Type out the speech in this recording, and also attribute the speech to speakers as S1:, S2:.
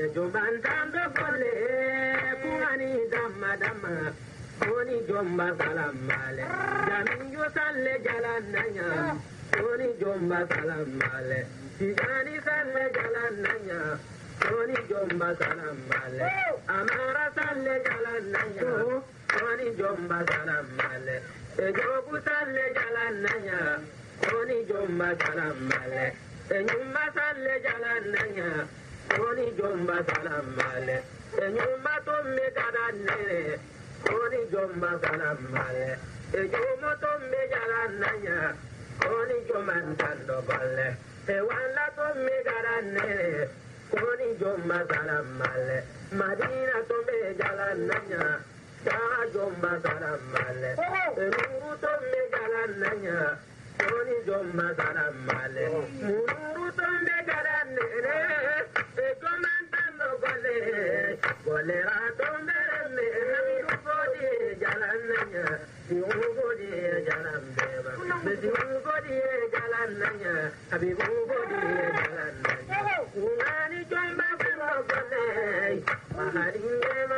S1: Joban tando kole kuani damma damma Toni jomba salamale Jamin yo salle jalananya Toni jomba salamale Tijani salle jalananya Toni jomba salamale Amara salle jalananya Toni jomba salamale Ejogu salle jalananya Toni jomba salamale Enyumba salle jalananya Toni jomba salamale Enyumba tomme kadanere Toni jomba salamale Ejumo tomme jalananya Toni joman tando balle Ewala tomme kadanere Toni jomba salamale Madina tomme jalananya Taha jomba salamale Enungu tomme jalananya Toni jomba salamale Mungu tomme kadanere Golera tombere hamidu godi jalananya Biungu godi jalambeba Biungu godi jalananya Habibu godi jalananya Ungani jomba kuno gole Mahadinge